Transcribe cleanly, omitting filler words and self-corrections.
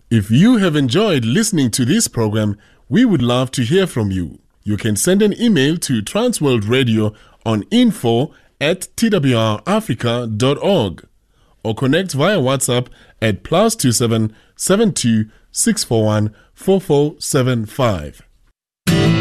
If you have enjoyed listening to this program, we would love to hear from you. You can send an email to Transworld Radio on info@twrafrica.org or connect via WhatsApp at +27 72 641 4475.